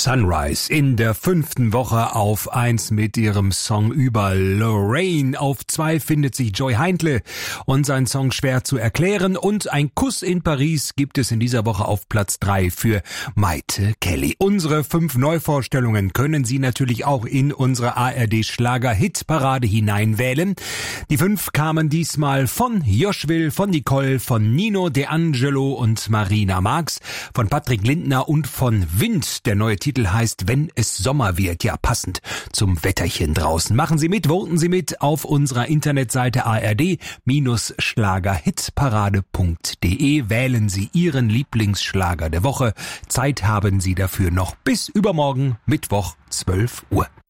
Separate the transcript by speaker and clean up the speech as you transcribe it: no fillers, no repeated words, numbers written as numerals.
Speaker 1: Sunrise in der 5. Woche auf 1 mit ihrem Song über Lorraine. Auf 2 findet sich Joy Heindle und sein Song Schwer zu erklären. Und ein Kuss in Paris gibt es in dieser Woche auf Platz 3 für Maite Kelly. Unsere 5 Neuvorstellungen können Sie natürlich auch in unsere ARD-Schlager-Hitparade hineinwählen. Die 5 kamen diesmal von Joschwill, von Nicole, von Nino D'Angelo und Marina Marx, von Patrick Lindner und von Wind. Der neue Titel heißt Wenn es Sommer wird, ja passend zum Wetterchen draußen. Machen Sie mit, voten Sie mit auf unserer Internetseite ard-schlagerhitparade.de. Wählen Sie Ihren Lieblingsschlager der Woche. Zeit haben Sie dafür noch bis übermorgen, Mittwoch, 12 Uhr.